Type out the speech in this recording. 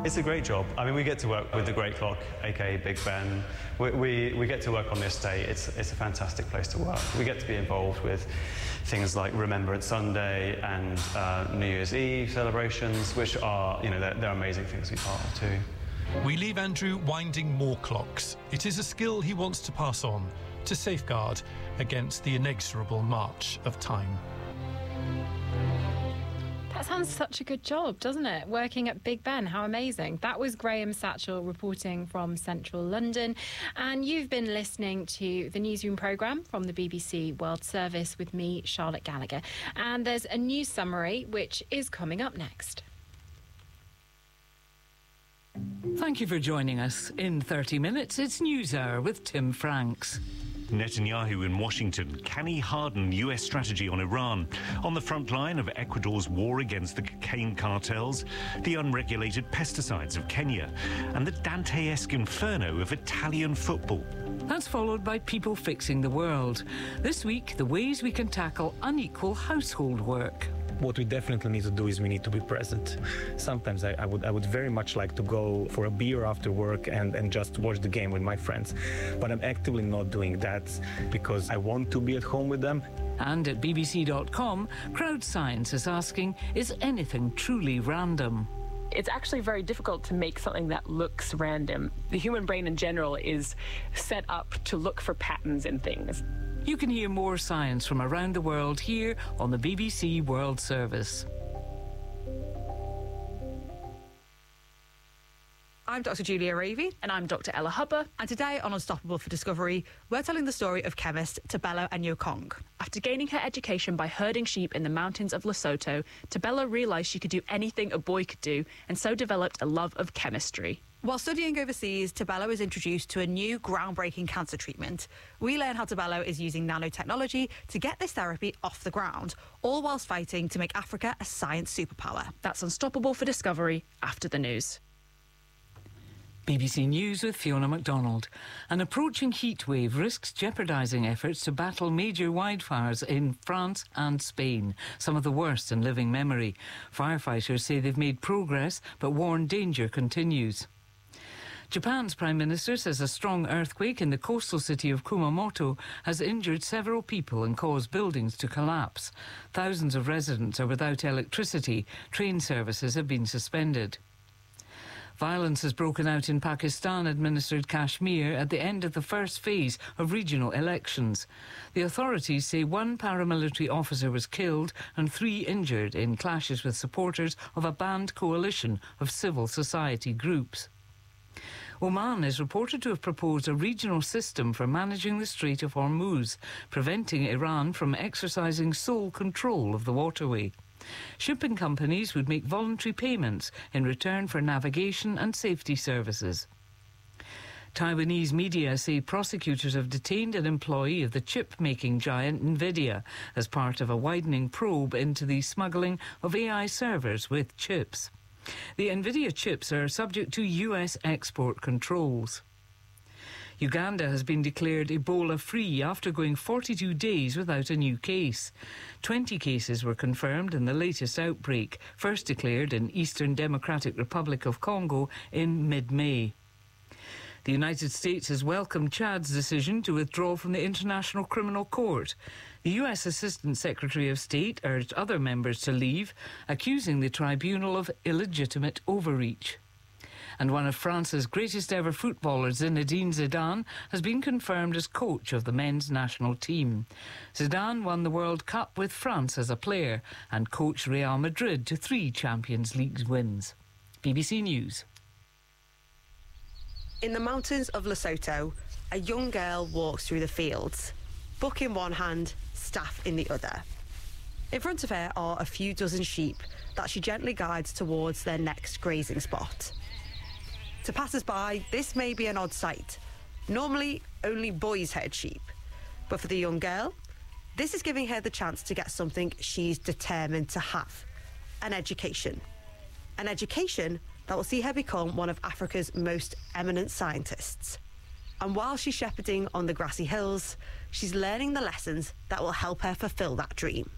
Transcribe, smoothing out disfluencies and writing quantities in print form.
It's a great job. I mean, we get to work with the Great Clock, aka Big Ben. We get to work on the estate. It's a fantastic place to work. We get to be involved with things like Remembrance Sunday and New Year's Eve celebrations, which are, they're amazing things to be part of too. We leave Andrew winding more clocks. It is a skill he wants to pass on to safeguard against the inexorable march of time. That sounds such a good job, doesn't it? Working at Big Ben, how amazing. That was Graham Satchell reporting from central London. And you've been listening to the Newsroom programme from the BBC World Service with me, Charlotte Gallagher. And there's a news summary which is coming up next. Thank you for joining us. In 30 minutes, it's News Hour with Tim Franks. Netanyahu in Washington. Can he harden US strategy on Iran? On the front line of Ecuador's war against the cocaine cartels, the unregulated pesticides of Kenya, and the Dantesque inferno of Italian football. That's followed by People Fixing the World. This week, the ways we can tackle unequal household work. What we definitely need to do is we need to be present. Sometimes I would very much like to go for a beer after work and just watch the game with my friends. But I'm actively not doing that because I want to be at home with them. And at bbc.com, Crowd Science is asking, is anything truly random? It's actually very difficult to make something that looks random. The human brain in general is set up to look for patterns in things. You can hear more science from around the world here on the BBC World Service. I'm Dr. Julia Ravey. And I'm Dr. Ella Hubber. And today on Unstoppable for Discovery, we're telling the story of chemist Tebelo Anyokong. After gaining her education by herding sheep in the mountains of Lesotho, Tebelo realised she could do anything a boy could do, and so developed a love of chemistry. While studying overseas, Tebelo is introduced to a new groundbreaking cancer treatment. We learn how Tebelo is using nanotechnology to get this therapy off the ground, all whilst fighting to make Africa a science superpower. That's Unstoppable for Discovery after the news. BBC News with Fiona MacDonald. An approaching heat wave risks jeopardising efforts to battle major wildfires in France and Spain, some of the worst in living memory. Firefighters say they've made progress, but warn danger continues. Japan's Prime Minister says a strong earthquake in the coastal city of Kumamoto has injured several people and caused buildings to collapse. Thousands of residents are without electricity. Train services have been suspended. Violence has broken out in Pakistan-administered Kashmir at the end of the first phase of regional elections. The authorities say one paramilitary officer was killed and 3 injured in clashes with supporters of a banned coalition of civil society groups. Oman is reported to have proposed a regional system for managing the Strait of Hormuz, preventing Iran from exercising sole control of the waterway. Shipping companies would make voluntary payments in return for navigation and safety services. Taiwanese media say prosecutors have detained an employee of the chip-making giant Nvidia as part of a widening probe into the smuggling of AI servers with chips. The Nvidia chips are subject to US export controls. Uganda has been declared Ebola-free after going 42 days without a new case. 20 cases were confirmed in the latest outbreak, first declared in Eastern Democratic Republic of Congo in mid-May. The United States has welcomed Chad's decision to withdraw from the International Criminal Court. The US Assistant Secretary of State urged other members to leave, accusing the tribunal of illegitimate overreach. And one of France's greatest ever footballers, Zinedine Zidane, has been confirmed as coach of the men's national team. Zidane won the World Cup with France as a player and coached Real Madrid to 3 Champions League wins. BBC News. In the mountains of Lesotho, a young girl walks through the fields, book in one hand, staff in the other. In front of her are a few dozen sheep that she gently guides towards their next grazing spot. To passers-by, this may be an odd sight. Normally, only boys herd sheep. But for the young girl, this is giving her the chance to get something she's determined to have: an education. An education that will see her become one of Africa's most eminent scientists. And while she's shepherding on the grassy hills, she's learning the lessons that will help her fulfil that dream.